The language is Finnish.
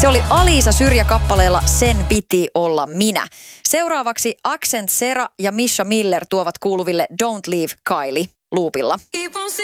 Se oli Alisa Syrjä-kappaleella Sen piti olla minä. Seuraavaksi Accent Sera ja Misha Miller tuovat kuuluville Don't Leave Kylie loopilla.